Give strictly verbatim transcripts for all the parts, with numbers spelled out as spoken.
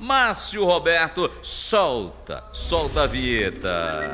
Márcio Roberto, solta, solta a vinheta.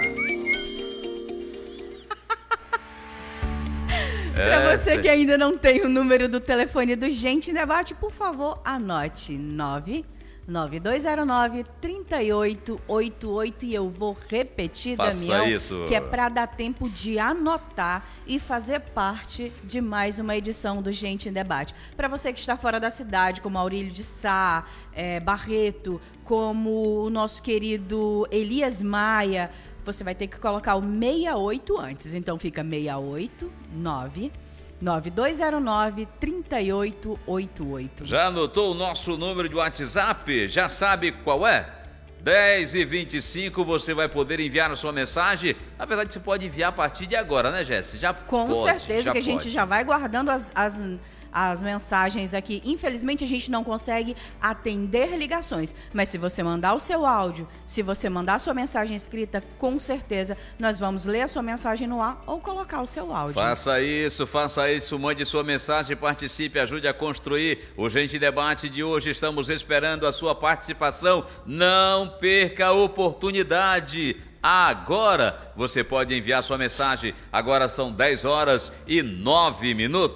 Para você que ainda não tem o número do telefone do Gente em Debate, por favor, anote nove nove dois zero nove, três oito oito oito e eu vou repetir, Faça Damião, isso. que é para dar tempo de anotar e fazer parte de mais uma edição do Gente em Debate. Para você que está fora da cidade, como Aurílio de Sá, é, Barreto, como o nosso querido Elias Maia, você vai ter que colocar o sessenta e oito antes. Então fica sessenta e oito, nove nove dois zero nove, três oito oito oito. Já anotou o nosso número de WhatsApp? Já sabe qual é? dez e vinte e cinco, você vai poder enviar a sua mensagem. Na verdade, você pode enviar a partir de agora, né, Jéssica? Já Com pode, certeza já que a gente pode. já vai guardando as, as, as mensagens aqui. Infelizmente, a gente não consegue atender ligações. Mas se você mandar o seu áudio, se você mandar a sua mensagem escrita, com certeza nós vamos ler a sua mensagem no ar ou colocar o seu áudio. Faça isso, faça isso, mande sua mensagem, participe, ajude a construir o Gente Debate de hoje. Estamos esperando a sua participação. Não perca a oportunidade. Agora você pode enviar sua mensagem. Agora são dez horas e nove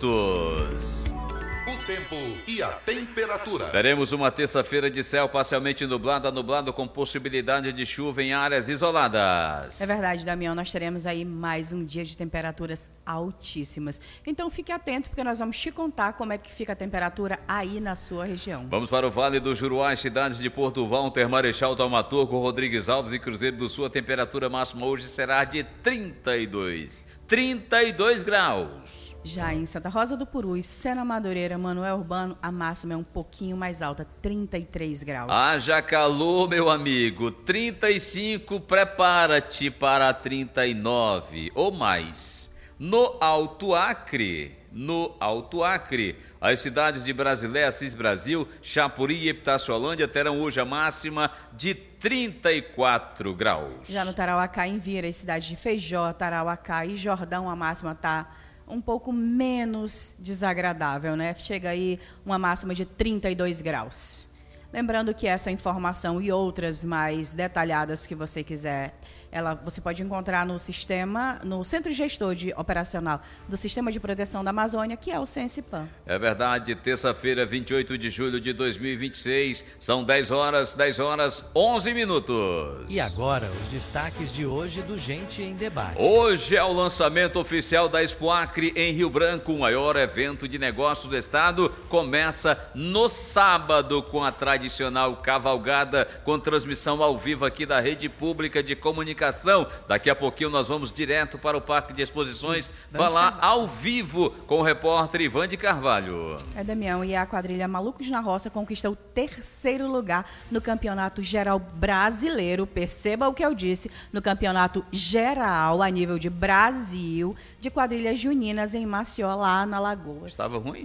minutos. O tempo e a temperatura. Teremos uma terça-feira de céu parcialmente nublado, nublado com possibilidade de chuva em áreas isoladas. É verdade, Damião, nós teremos aí mais um dia de temperaturas altíssimas. Então fique atento, porque nós vamos te contar como é que fica a temperatura aí na sua região. Vamos para o Vale do Juruá, cidades de Porto Walter, Marechal Taumaturgo, Rodrigues Alves e Cruzeiro do Sul. A temperatura máxima hoje será de trinta e dois, trinta e dois graus. Já em Santa Rosa do Purus, Sena Madureira, Manoel Urbano, a máxima é um pouquinho mais alta, trinta e três graus. Haja calor, meu amigo. trinta e cinco, prepara-te para trinta e nove ou mais. No Alto Acre, no Alto Acre, as cidades de Brasileia, Assis Brasil, Chapuri e Epitaciolândia terão hoje a máxima de trinta e quatro graus. Já no Tarauacá, em Vira, as cidades de Feijó, Tarauacá e Jordão, a máxima está um pouco menos desagradável, né? Chega aí uma máxima de trinta e dois graus. Lembrando que essa informação e outras mais detalhadas que você quiser, ela, você pode encontrar no sistema, no Centro Gestor de Operacional do Sistema de Proteção da Amazônia, que é o Sensipan. É verdade, terça-feira, vinte e oito de julho de dois mil e vinte e seis, são dez horas, dez horas, onze minutos. E agora, os destaques de hoje do Gente em Debate. Hoje é o lançamento oficial da Expo Acre em Rio Branco, o maior evento de negócios do estado. Começa no sábado com a tradicional cavalgada, com transmissão ao vivo aqui da Rede Pública de Comunicação. Daqui a pouquinho nós vamos direto para o Parque de Exposições falar ao vivo com o repórter Ivan de Carvalho. É, Damião, e a quadrilha Malucos na Roça conquista o terceiro lugar no Campeonato Geral Brasileiro. Perceba o que eu disse, no Campeonato Geral a nível de Brasil de quadrilhas juninas em Maceió, lá na Lagoas. Estava ruim?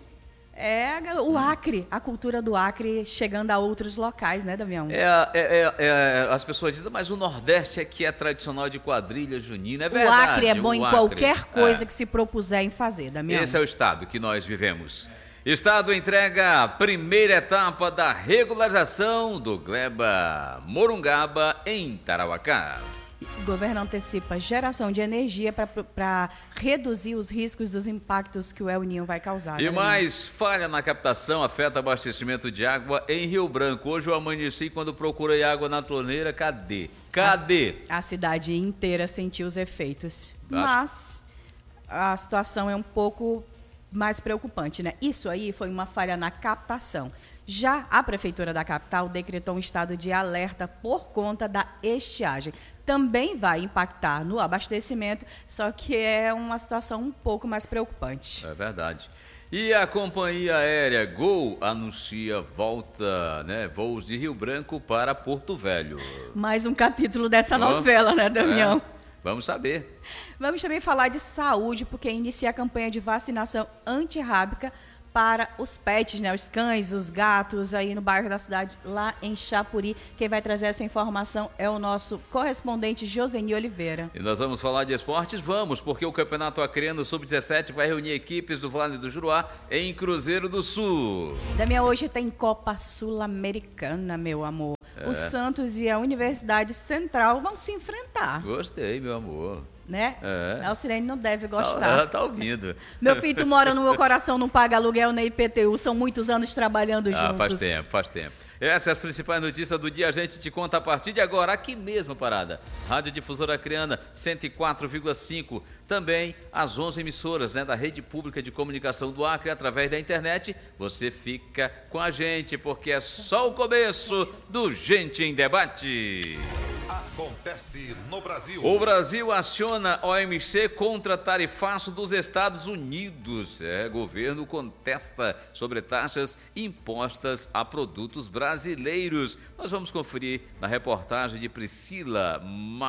É o Acre, a cultura do Acre chegando a outros locais, né, Damião? É, é, é, é, as pessoas dizem, mas o Nordeste é que é tradicional de quadrilha junina, é verdade. O Acre é bom em Acre, qualquer coisa é. que se propuser em fazer, Damião. Esse é o estado que nós vivemos. Estado entrega a primeira etapa da regularização do Gleba Morungaba em Tarauacá. O governo antecipa geração de energia para reduzir os riscos dos impactos que o El Niño vai causar. E né, mais, falha na captação afeta abastecimento de água em Rio Branco. Hoje eu amanheci quando procurei água na torneira, cadê? Cadê? A cidade inteira sentiu os efeitos. Acho. Mas a situação é um pouco mais preocupante, né? Isso aí foi uma falha na captação. Já a Prefeitura da capital decretou um estado de alerta por conta da estiagem. Também vai impactar no abastecimento, só que é uma situação um pouco mais preocupante. É verdade. E a companhia aérea Gol anuncia volta, né, voos de Rio Branco para Porto Velho. Mais um capítulo dessa Oh, novela, né, Damião? É, vamos saber. Vamos também falar de saúde, porque inicia a campanha de vacinação antirrábica para os pets, né, os cães, os gatos, aí no bairro da cidade, lá em Chapuri. Quem vai trazer essa informação é o nosso correspondente Joseni Oliveira. E nós vamos falar de esportes? Vamos, porque o Campeonato Acreano sub dezessete vai reunir equipes do Vale do Juruá em Cruzeiro do Sul. Damião, hoje tem Copa Sul-Americana, meu amor. o Santos e a Universidade Central vão se enfrentar. Gostei, meu amor. Né? É. A Alcirene não deve gostar. Ela tá ouvindo. Meu filho, tu mora no meu coração, não paga aluguel nem I P T U, são muitos anos trabalhando juntos. Ah, faz tempo, faz tempo. Essas as principais notícias do dia, a gente te conta a partir de agora, aqui mesmo, Parada. Rádio Difusora Acreana, cento e quatro vírgula cinco. Também as onze emissoras, né, da Rede Pública de Comunicação do Acre, através da internet. Você fica com a gente, porque é só o começo do Gente em Debate. Acontece no Brasil. O Brasil aciona O M C contra tarifaço dos Estados Unidos. É, governo contesta sobre taxas impostas a produtos brasileiros. Nós vamos conferir na reportagem de Priscila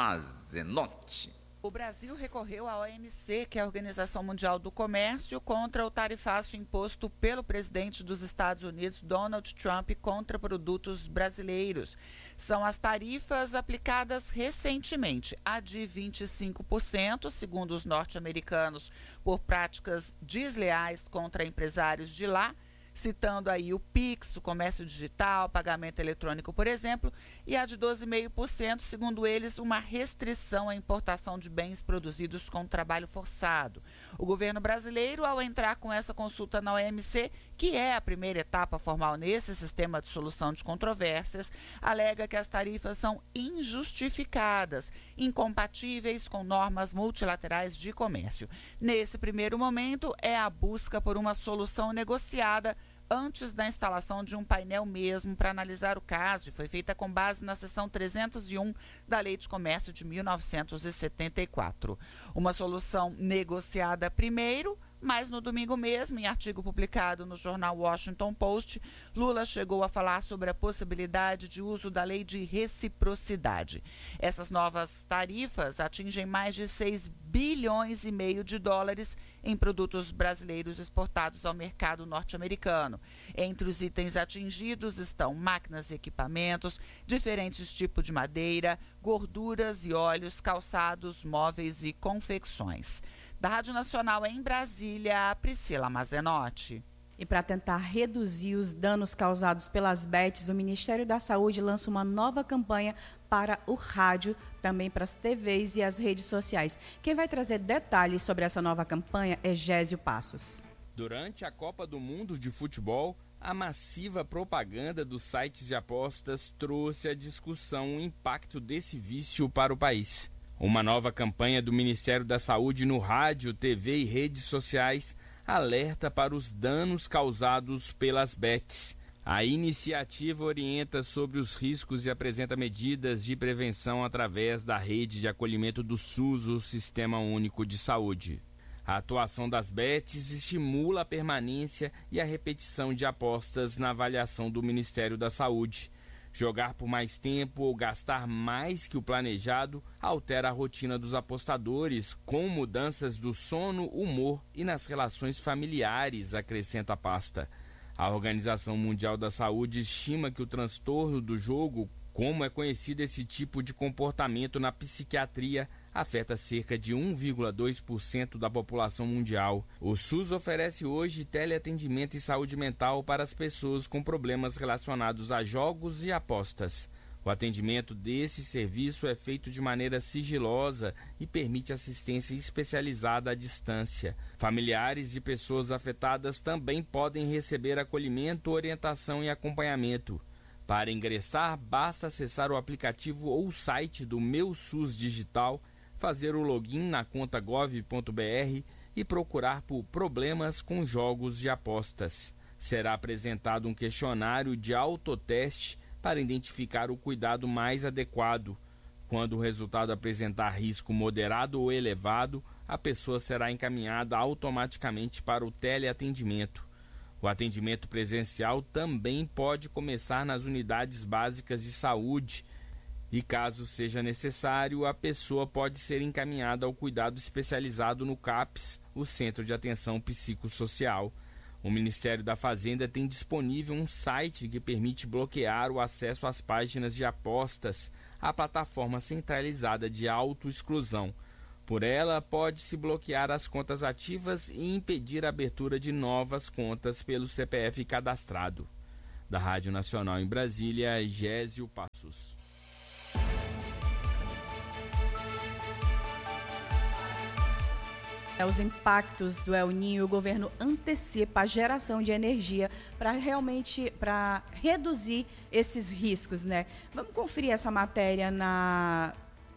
Mazenotti. O Brasil recorreu à O M C, que é a Organização Mundial do Comércio, contra o tarifaço imposto pelo presidente dos Estados Unidos, Donald Trump, contra produtos brasileiros. São as tarifas aplicadas recentemente, a de vinte e cinco por cento, segundo os norte-americanos, por práticas desleais contra empresários de lá, citando aí o Pix, o comércio digital, pagamento eletrônico, por exemplo, e a de doze vírgula cinco por cento, segundo eles, uma restrição à importação de bens produzidos com trabalho forçado. O governo brasileiro, ao entrar com essa consulta na O M C, que é a primeira etapa formal nesse sistema de solução de controvérsias, alega que as tarifas são injustificadas, incompatíveis com normas multilaterais de comércio. Nesse primeiro momento, é a busca por uma solução negociada antes da instalação de um painel mesmo para analisar o caso, e foi feita com base na seção trezentos e um da Lei de Comércio de mil novecentos e setenta e quatro. Uma solução negociada primeiro, mas no domingo mesmo, em artigo publicado no jornal Washington Post, Lula chegou a falar sobre a possibilidade de uso da lei de reciprocidade. Essas novas tarifas atingem mais de seis bilhões e meio de dólares em produtos brasileiros exportados ao mercado norte-americano. Entre os itens atingidos estão máquinas e equipamentos, diferentes tipos de madeira, gorduras e óleos, calçados, móveis e confecções. Da Rádio Nacional em Brasília, Priscila Mazenotti. E para tentar reduzir os danos causados pelas bets, o Ministério da Saúde lança uma nova campanha para o rádio, também para as T Vs e as redes sociais. Quem vai trazer detalhes sobre essa nova campanha é Gésio Passos. Durante a Copa do Mundo de Futebol, a massiva propaganda dos sites de apostas trouxe à discussão o impacto desse vício para o país. Uma nova campanha do Ministério da Saúde no rádio, T V e redes sociais alerta para os danos causados pelas bets. A iniciativa orienta sobre os riscos e apresenta medidas de prevenção através da rede de acolhimento do SUS, o Sistema Único de Saúde. A atuação das bets estimula a permanência e a repetição de apostas na avaliação do Ministério da Saúde. Jogar por mais tempo ou gastar mais que o planejado altera a rotina dos apostadores, com mudanças do sono, humor e nas relações familiares, acrescenta a pasta. A Organização Mundial da Saúde estima que o transtorno do jogo, como é conhecido esse tipo de comportamento na psiquiatria, afeta cerca de um vírgula dois por cento da população mundial. O SUS oferece hoje teleatendimento e saúde mental para as pessoas com problemas relacionados a jogos e apostas. O atendimento desse serviço é feito de maneira sigilosa e permite assistência especializada à distância. Familiares de pessoas afetadas também podem receber acolhimento, orientação e acompanhamento. Para ingressar, basta acessar o aplicativo ou o site do Meu SUS Digital, fazer o login na conta gov ponto br e procurar por problemas com jogos de apostas. Será apresentado um questionário de autoteste para identificar o cuidado mais adequado. Quando o resultado apresentar risco moderado ou elevado, a pessoa será encaminhada automaticamente para o teleatendimento. O atendimento presencial também pode começar nas unidades básicas de saúde e, caso seja necessário, a pessoa pode ser encaminhada ao cuidado especializado no CAPS, o Centro de Atenção Psicossocial. O Ministério da Fazenda tem disponível um site que permite bloquear o acesso às páginas de apostas, a plataforma centralizada de autoexclusão. Por ela, pode-se bloquear as contas ativas e impedir a abertura de novas contas pelo C P F cadastrado. Da Rádio Nacional em Brasília, Gésio Passos. Os impactos do El Niño, o governo antecipa a geração de energia para realmente para reduzir esses riscos, né? Vamos conferir essa matéria na,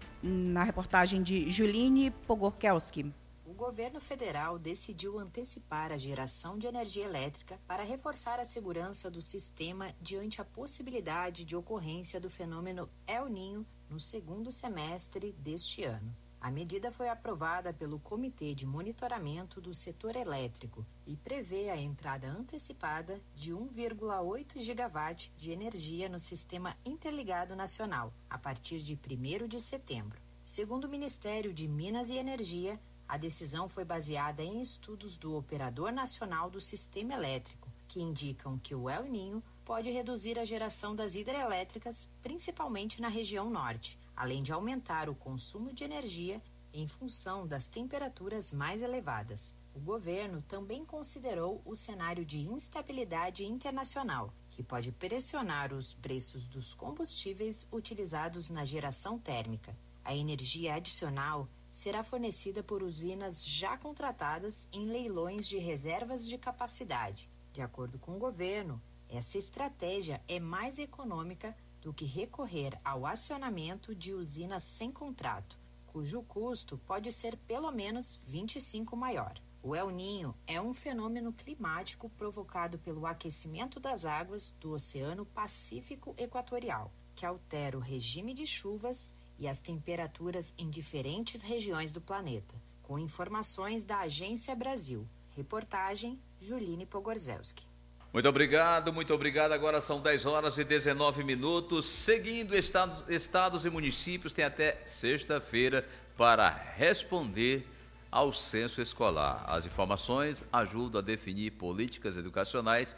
na reportagem de Juline Pogorkowski. O governo federal decidiu antecipar a geração de energia elétrica para reforçar a segurança do sistema diante a possibilidade de ocorrência do fenômeno El Niño no segundo semestre deste ano. A medida foi aprovada pelo Comitê de Monitoramento do Setor Elétrico e prevê a entrada antecipada de um vírgula oito gigawatt de energia no Sistema Interligado Nacional, a partir de primeiro de setembro. Segundo o Ministério de Minas e Energia, a decisão foi baseada em estudos do Operador Nacional do Sistema Elétrico, que indicam que o El Niño pode reduzir a geração das hidrelétricas, principalmente na região norte, além de aumentar o consumo de energia em função das temperaturas mais elevadas. O governo também considerou o cenário de instabilidade internacional, que pode pressionar os preços dos combustíveis utilizados na geração térmica. A energia adicional será fornecida por usinas já contratadas em leilões de reservas de capacidade. De acordo com o governo, essa estratégia é mais econômica do que recorrer ao acionamento de usinas sem contrato, cujo custo pode ser pelo menos vinte e cinco maior. O El Niño é um fenômeno climático provocado pelo aquecimento das águas do Oceano Pacífico Equatorial, que altera o regime de chuvas e as temperaturas em diferentes regiões do planeta. Com informações da Agência Brasil. Reportagem, Juline Pogorzelski. Muito obrigado, muito obrigado. Agora são dez horas e dezenove minutos. Seguindo, estados, estados e municípios têm até sexta-feira para responder ao censo escolar. As informações ajudam a definir políticas educacionais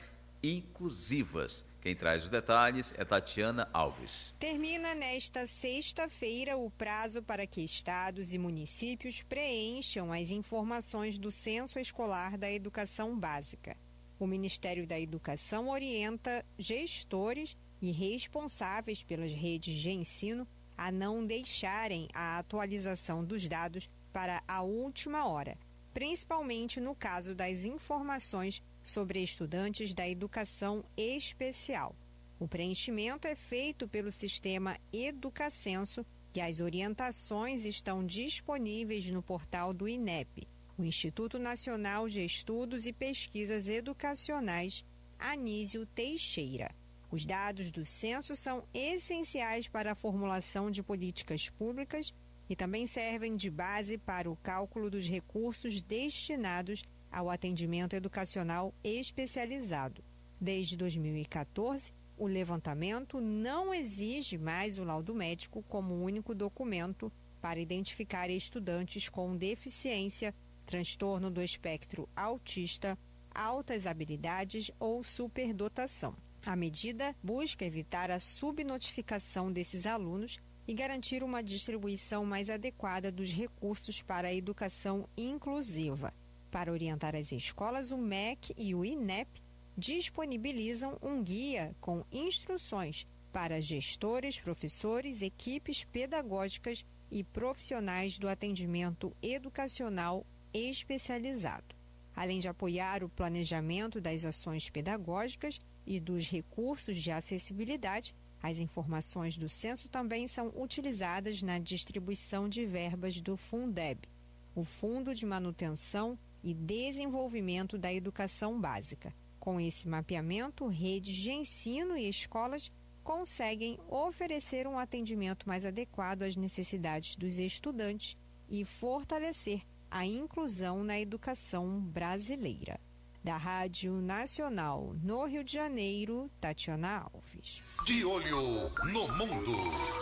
inclusivas. Quem traz os detalhes é Tatiana Alves. Termina nesta sexta-feira o prazo para que estados e municípios preencham as informações do censo escolar da educação básica. O Ministério da Educação orienta gestores e responsáveis pelas redes de ensino a não deixarem a atualização dos dados para a última hora, principalmente no caso das informações sobre estudantes da educação especial. O preenchimento é feito pelo sistema Educacenso e as orientações estão disponíveis no portal do INEP, o Instituto Nacional de Estudos e Pesquisas Educacionais, Anísio Teixeira. Os dados do censo são essenciais para a formulação de políticas públicas e também servem de base para o cálculo dos recursos destinados ao atendimento educacional especializado. Desde dois mil e quatorze, o levantamento não exige mais o laudo médico como único documento para identificar estudantes com deficiência, transtorno do espectro autista, altas habilidades ou superdotação. A medida busca evitar a subnotificação desses alunos e garantir uma distribuição mais adequada dos recursos para a educação inclusiva. Para orientar as escolas, o M E C e o INEP disponibilizam um guia com instruções para gestores, professores, equipes pedagógicas e profissionais do atendimento educacional especializado. Além de apoiar o planejamento das ações pedagógicas e dos recursos de acessibilidade, as informações do censo também são utilizadas na distribuição de verbas do Fundeb, o Fundo de Manutenção e Desenvolvimento da Educação Básica. Com esse mapeamento, redes de ensino e escolas conseguem oferecer um atendimento mais adequado às necessidades dos estudantes e fortalecer a inclusão na educação brasileira. Da Rádio Nacional no Rio de Janeiro, Tatiana Alves. De olho no mundo.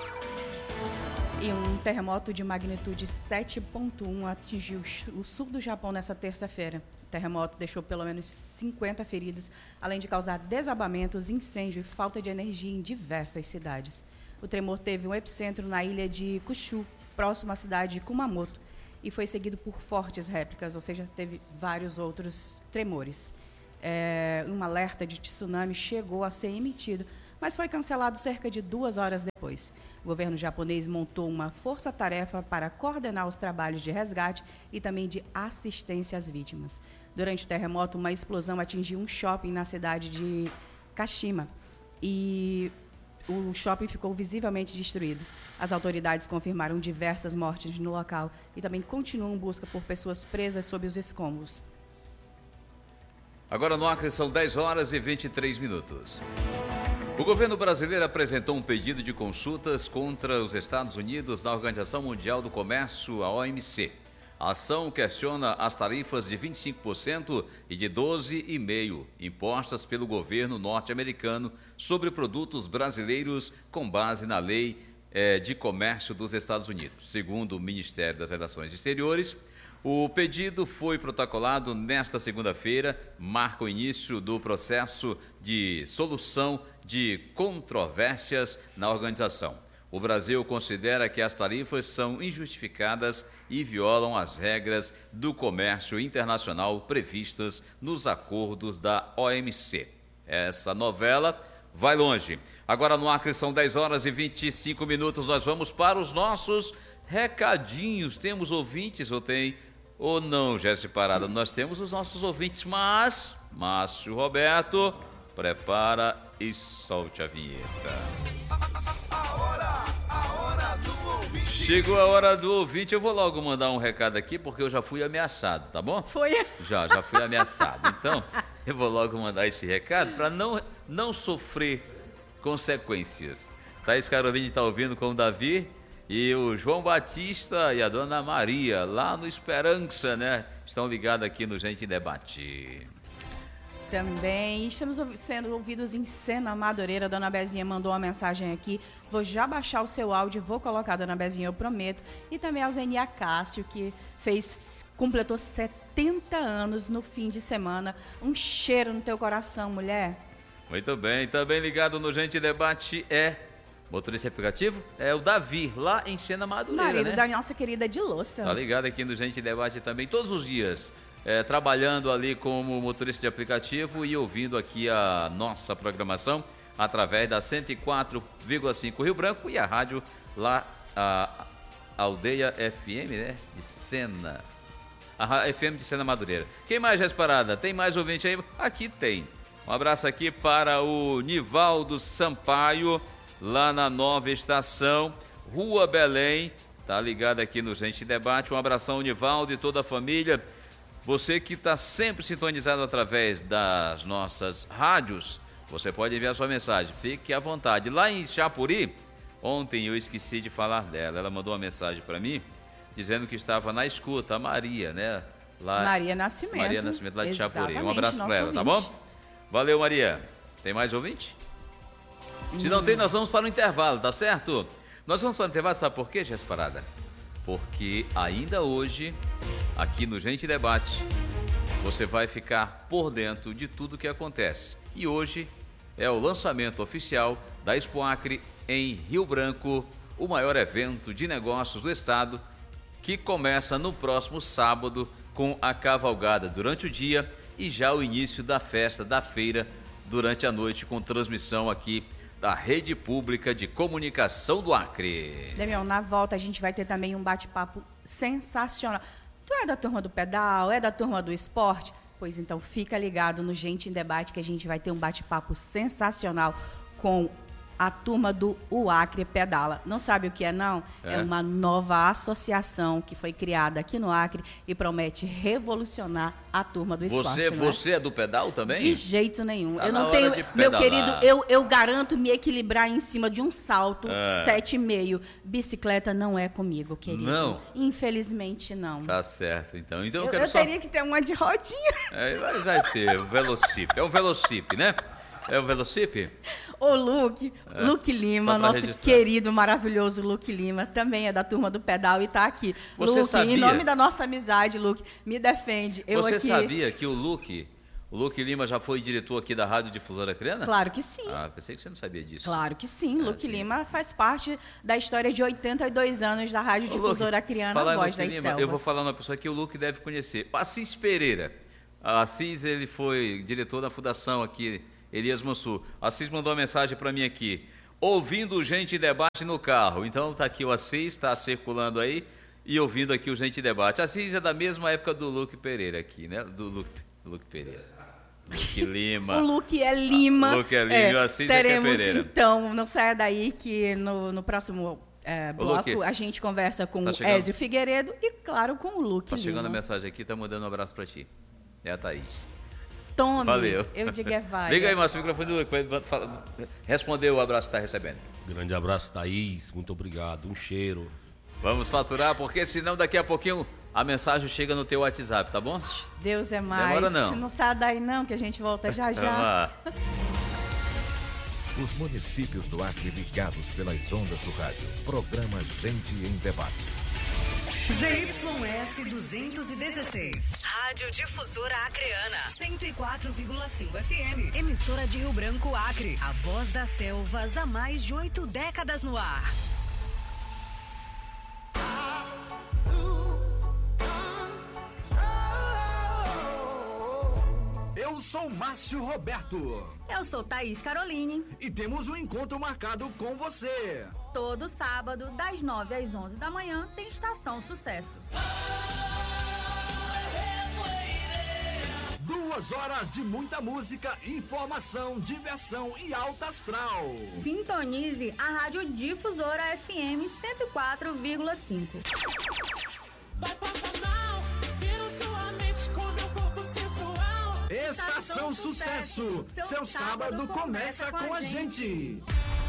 E um terremoto de magnitude sete ponto um atingiu o sul do Japão nessa terça-feira. O terremoto deixou pelo menos cinquenta feridos, além de causar desabamentos, incêndio e falta de energia em diversas cidades. O tremor teve um epicentro na ilha de Kyushu, próximo à cidade de Kumamoto, e foi seguido por fortes réplicas, ou seja, teve vários outros tremores. é, um alerta de tsunami chegou a ser emitido, mas foi cancelado cerca de duas horas depois. O governo japonês montou uma força-tarefa para coordenar os trabalhos de resgate e também de assistência às vítimas. Durante o terremoto, uma explosão atingiu um shopping na cidade de Kashima e o shopping ficou visivelmente destruído. As autoridades confirmaram diversas mortes no local e também continuam busca por pessoas presas sob os escombros. Agora no Acre são dez horas e vinte e três minutos. O governo brasileiro apresentou um pedido de consultas contra os Estados Unidos na Organização Mundial do Comércio, a O M C. A ação questiona as tarifas de vinte e cinco por cento e de doze vírgula cinco por cento impostas pelo governo norte-americano sobre produtos brasileiros com base na Lei eh, de Comércio dos Estados Unidos. Segundo o Ministério das Relações Exteriores, o pedido foi protocolado nesta segunda-feira, marca o início do processo de solução de controvérsias na organização. O Brasil considera que as tarifas são injustificadas e violam as regras do comércio internacional previstas nos acordos da O M C. Essa novela vai longe. Agora no Acre são dez horas e vinte e cinco minutos, nós vamos para os nossos recadinhos. Temos ouvintes ou tem... ou não, Jéssica Parada? Nós temos os nossos ouvintes, mas... Márcio Roberto, prepara e solte a vinheta. Chegou a hora do ouvinte, eu vou logo mandar um recado aqui, porque eu já fui ameaçado, tá bom? Foi? Já, já fui ameaçado. Então, eu vou logo mandar esse recado para não, não sofrer consequências. Thaís Caroline está ouvindo com o Davi e o João Batista e a Dona Maria, lá no Esperança, né? Estão ligados aqui no Gente em Debate. Também estamos sendo ouvidos em Sena Madureira. A Dona Bezinha mandou uma mensagem aqui. Vou já baixar o seu áudio, vou colocar, Dona Bezinha, eu prometo. E também a Zenia Cássio, que fez, completou setenta anos no fim de semana. Um cheiro no teu coração, mulher. Muito bem, também ligado no Gente em Debate é motorista aplicativo, é o Davi, lá em Sena Madureira, marido né? da nossa querida Dilossa. Tá ligado aqui no Gente em Debate também, todos os dias. É, trabalhando ali como motorista de aplicativo e ouvindo aqui a nossa programação através da cento e quatro vírgula cinco Rio Branco e a rádio lá, a Aldeia F M, né, de Sena, a F M de Sena Madureira. Quem mais já parada? Tem mais ouvinte aí? Aqui tem. Um abraço aqui para o Nivaldo Sampaio, lá na Nova Estação, Rua Belém, tá ligado aqui no Gente Debate. Um abração, Nivaldo e toda a família. Você que está sempre sintonizado através das nossas rádios, você pode enviar sua mensagem, fique à vontade. Lá em Chapuri, ontem eu esqueci de falar dela, ela mandou uma mensagem para mim, dizendo que estava na escuta, a Maria, né? Lá, Maria Nascimento. Maria Nascimento, lá de Chapuri. Um Exatamente, abraço para ela, tá ouvinte. bom? Valeu, Maria. Tem mais ouvinte? Se não tem, nós vamos para o intervalo, tá certo? Nós vamos para o intervalo, sabe por quê, Jéssica Parada? Porque ainda hoje, aqui no Gente Debate, você vai ficar por dentro de tudo que acontece. E hoje é o lançamento oficial da Expo Acre em Rio Branco, o maior evento de negócios do estado, que começa no próximo sábado com a cavalgada durante o dia e já o início da festa da feira durante a noite, com transmissão aqui da Rede Pública de Comunicação do Acre. Damião, na volta a gente vai ter também um bate-papo sensacional. Tu é da turma do pedal, é da turma do esporte? Pois então fica ligado no Gente em Debate que a gente vai ter um bate-papo sensacional com a turma do O Acre Pedala. Não sabe o que é, não? É. é uma nova associação que foi criada aqui no Acre e promete revolucionar a turma do esporte. Você, você é? é do pedal também? De jeito nenhum. Tá eu na não hora tenho, de meu pedalar. querido, eu, eu garanto me equilibrar em cima de um salto É. sete e meio. Bicicleta não é comigo, querido. Não? Infelizmente, não. Tá certo, então. Então eu, eu quero eu só... teria que ter uma de rodinha. É, vai, vai ter, o Velocip. É o Velocip, né? É o Velocip? O Luke, É, Luke só Lima, pra nosso registrar. querido, maravilhoso Luke Lima, também é da turma do pedal e tá aqui. Você Luke, sabia? em nome da nossa amizade, Luke, me defende. Eu Você aqui... sabia que o Luke, o Luke Lima já foi diretor aqui da Rádio Difusora Acreana? Claro que sim. Ah, pensei que você não sabia disso. Claro que sim, É, Luke sim. Lima faz parte da história de oitenta e dois anos da Rádio Ô, Luke, Difusora Acreana, falar a em voz Luke das Lima, selvas. eu vou falar uma pessoa que o Luke deve conhecer. Assis Pereira. Assis, ele foi diretor da fundação aqui, Elias Mansur. Assis mandou uma mensagem para mim aqui. Ouvindo Gente em Debate no carro. Então tá aqui o Assis, está circulando aí e ouvindo aqui o Gente em Debate. Assis é da mesma época do Luque Pereira aqui, né? Do Luque, Luque Pereira. Luque Lima. O Luque é Lima. O Luque é Lima é, e o Assis teremos, é que é Pereira. Então, não saia daí que no, no próximo é, bloco Luque, a gente conversa com tá o chegando? Ézio Figueiredo e, claro, com o Luque Tá chegando Lima. a mensagem aqui, tá mandando um abraço para ti. É a Thaís. Tome, Valeu. eu digo é vai. Liga aí, Márcio, o microfone do Luque, para responder o abraço que está recebendo. Grande abraço, Thaís, muito obrigado, um cheiro. Vamos faturar, porque senão daqui a pouquinho a mensagem chega no teu WhatsApp, tá bom? Deus é mais. Demora não. Não sai daí não, que a gente volta já já. Vamos lá. Os municípios do Acre ligados pelas ondas do rádio. Programa Gente em Debate. Z Y S duzentos e dezesseis. Rádio Difusora Acreana. cento e quatro vírgula cinco F M. Emissora de Rio Branco, Acre. A voz das selvas há mais de oito décadas no ar. Eu sou Márcio Roberto. Eu sou Thaís Caroline. E temos um encontro marcado com você. Todo sábado, das nove às onze da manhã, tem Estação Sucesso. Duas horas de muita música, informação, diversão e alta astral. Sintonize a Rádio Difusora F M cento e quatro vírgula cinco. Vai passar mal, vira sua mente com meu corpo sensual. Estação Sucesso, seu, seu sábado começa com a gente.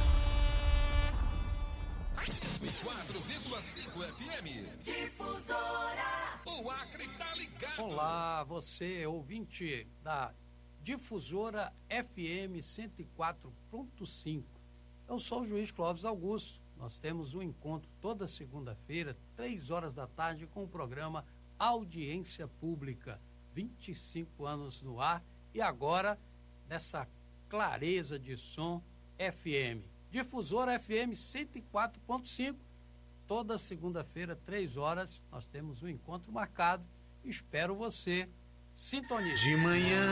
quatro vírgula cinco F M. Difusora. O Acre tá ligado. Olá, você ouvinte da Difusora F M cento e quatro ponto cinco. Eu sou o juiz Clóvis Augusto. Nós temos um encontro toda segunda-feira, três horas da tarde, com o programa Audiência Pública. vinte e cinco anos no ar e agora nessa clareza de som F M. Difusora F M cento e quatro ponto cinco. Toda segunda-feira, três horas, nós temos um encontro marcado. Espero você. Sintonize. De manhã.